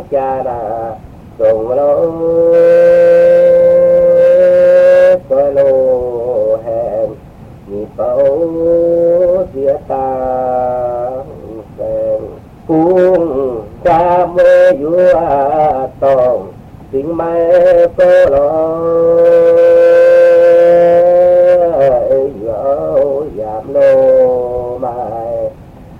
จาราส่งโลกโลแห่งมีเป้าเสียตาแสงกุ้งจาเมยัวต้องสิ่งไม่โปรลอย สิ่งไม่โปรลอย